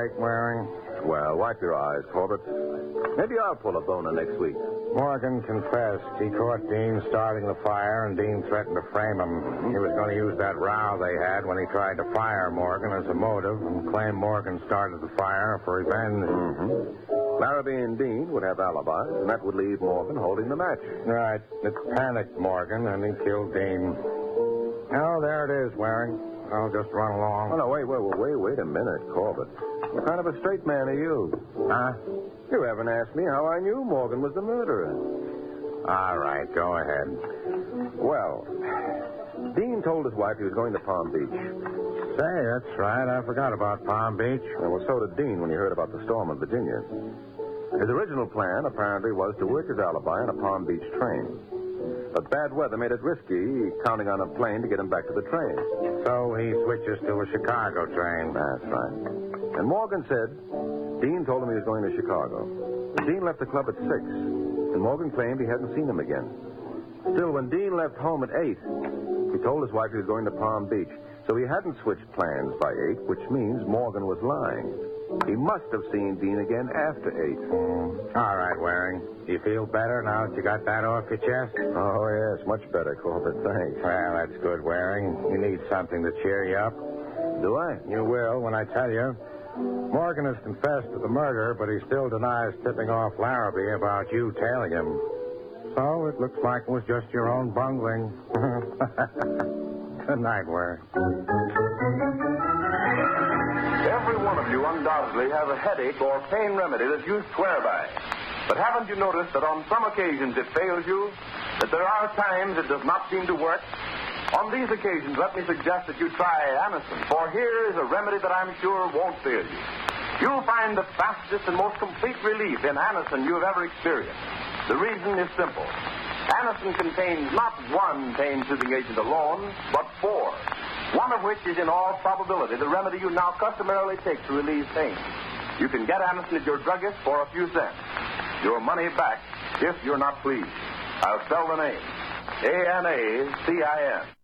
right, Waring. Well, wipe your eyes, Corbett. Maybe I'll pull a boner next week. Morgan confessed. He caught Dean starting the fire, and Dean threatened to frame him. He was going to use that row they had when he tried to fire Morgan as a motive and claim Morgan started the fire for revenge. Larrabee and Dean would have alibis, and that would leave Morgan holding the match. Right. It panicked Morgan, and he killed Dean. Oh, there it is, Waring. I'll just run along. Oh, no, wait a minute, Corbett. What kind of a straight man are you? Huh? You haven't asked me how I knew Morgan was the murderer. All right, go ahead. Well, Dean told his wife he was going to Palm Beach. Say, that's right. I forgot about Palm Beach. Well, so did Dean when he heard about the storm in Virginia. His original plan, apparently, was to work his alibi on a Palm Beach train. But bad weather made it risky, counting on a plane to get him back to the train. So he switches to a Chicago train. That's right. And Morgan said Dean told him he was going to Chicago. Dean left the club at 6, and Morgan claimed he hadn't seen him again. Still, when Dean left home at 8, he told his wife he was going to Palm Beach. So he hadn't switched plans by 8, which means Morgan was lying. He must have seen Dean again after 8. All right, Waring. Do you feel better now that you got that off your chest? Oh, yes, much better, Corbett. Thanks. Well, that's good, Waring. You need something to cheer you up. Do I? You will when I tell you. Morgan has confessed to the murder, but he still denies tipping off Larrabee about you tailing him. So it looks like it was just your own bungling. Good night, Waring. Every one of you undoubtedly has a headache or pain remedy that you swear by. But haven't you noticed that on some occasions it fails you? That there are times it does not seem to work? On these occasions, let me suggest that you try Anacin, for here is a remedy that I'm sure won't fail you. You'll find the fastest and most complete relief in Anacin you have ever experienced. The reason is simple. Anacin contains not one pain-soothing agent alone, but 4. One of which is in all probability the remedy you now customarily take to relieve pain. You can get Anacin at your druggist for a few cents. Your money back if you're not pleased. I'll spell the name. Anacin.